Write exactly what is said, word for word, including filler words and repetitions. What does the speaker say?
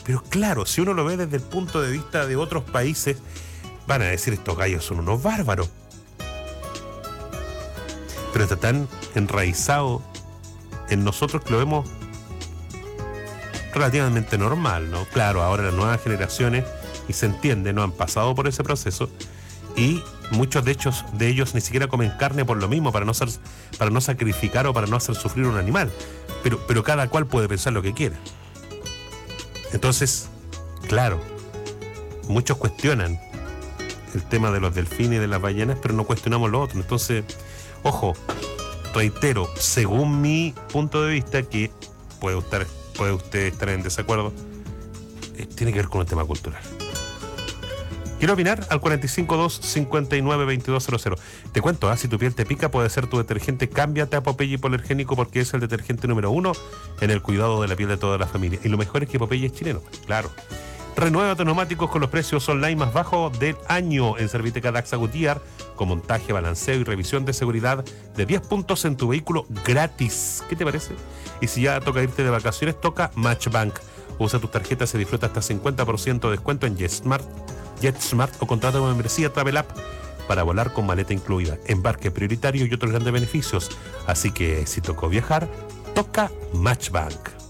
Pero claro, si uno lo ve desde el punto de vista de otros países, van a decir estos gallos son unos bárbaros. Pero está tan enraizado en nosotros que lo vemos relativamente normal, ¿no? Claro, ahora las nuevas generaciones, y se entiende, no han pasado por ese proceso, y muchos de ellos, de ellos ni siquiera comen carne por lo mismo, para no ser, para no sacrificar o para no hacer sufrir un animal. Pero, pero cada cual puede pensar lo que quiera. Entonces, claro, muchos cuestionan el tema de los delfines y de las ballenas, pero no cuestionamos lo otro. Entonces, ojo, reitero, según mi punto de vista, que puede usted, puede usted estar en desacuerdo, eh, tiene que ver con el tema cultural. Quiero opinar al cuatro cinco dos, cinco nueve, veintidós cero cero. Te cuento, ¿eh? Si tu piel te pica, puede ser tu detergente. Cámbiate a Popeye Hipoalergénico, porque es el detergente número uno en el cuidado de la piel de toda la familia. Y lo mejor es que Popeye es chileno, claro. Renueva tus neumáticos con los precios online más bajos del año en Serviteca Daxa Goodyear, con montaje, balanceo y revisión de seguridad de diez puntos en tu vehículo gratis. ¿Qué te parece? Y si ya toca irte de vacaciones, toca Matchbank. Usa tus tarjetas y disfruta hasta cincuenta por ciento de descuento en JetSmart, JetSmart o contrata una membresía Travel App para volar con maleta incluida, embarque prioritario y otros grandes beneficios. Así que si tocó viajar, toca Matchbank.